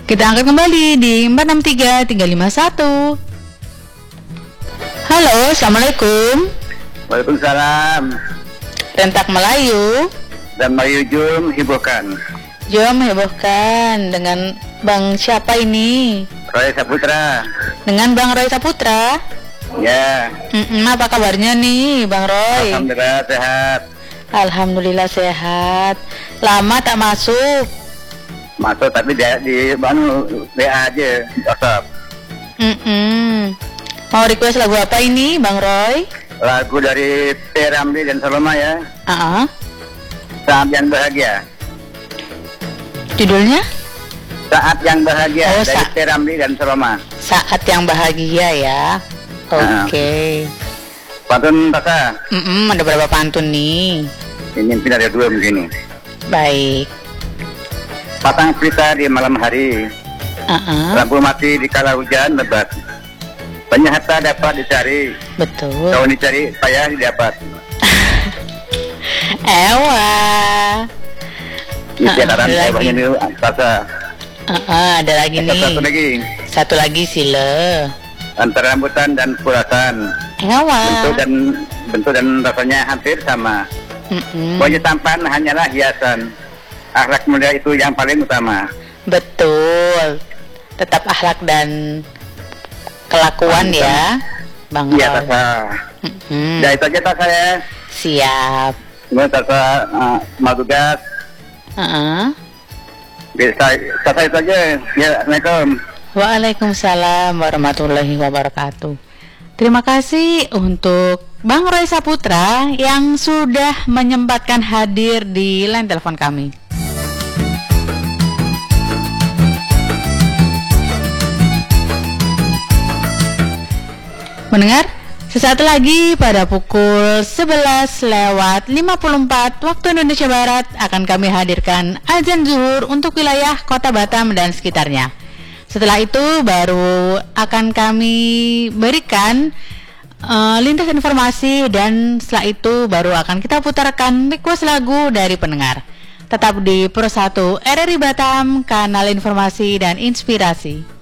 Kita angkat kembali di 463 351. Halo, Assalamualaikum. Waalaikumsalam. Rentak Melayu Dan Melayu Jum hebohkan. Jom hebohkan dengan Bang siapa ini? Roy Saputra. Dengan Bang Roy Saputra. Ya. Apa kabarnya nih Bang Roy? Alhamdulillah sehat. Alhamdulillah sehat. Lama tak masuk. Masuk tapi di WA aja, WhatsApp. Mau request lagu apa ini Bang Roy? Lagu dari T. Ramli dan Saloma ya. Saat yang bahagia. Judulnya? Saat yang bahagia dari Saat. T. Ramli dan Saloma. Saat yang bahagia ya. Oke. Pantun Tasa. Ada berapa pantun nih? Ini mungkin ada 2 begini. Baik. Pasang pelita di malam hari. Lampu mati di kala hujan lebat. Banyak harta dapat dicari. Betul. Kalau dicari payah didapat. Ewa. Ini catatan hebatnya nih Tasa. Ada lagi nih. Satu lagi sila. Antara rambutan dan purasan. Ewa. Bentuk dan rasanya hampir sama. Pokoknya tampan hanyalah hiasan. Akhlak mulia itu yang paling utama. Betul. Tetap akhlak dan kelakuan ya, Bang Roy. Iya, Tasa. Ya itu aja Tasa ya. Siap. Kemudian Tasa mau tugas. Tasa itu aja. Ya, Assalamualaikum. Waalaikumsalam warahmatullahi wabarakatuh. Terima kasih untuk Bang Roy Saputra yang sudah menyempatkan hadir di line telepon kami. Mendengar, sesaat lagi pada pukul 11:54 waktu Indonesia Barat akan kami hadirkan azan zuhur untuk wilayah Kota Batam dan sekitarnya. Setelah itu baru akan kami berikan lintas informasi dan setelah itu baru akan kita putarkan request lagu dari pendengar. Tetap di Pro 1 RRI Batam, kanal informasi dan inspirasi.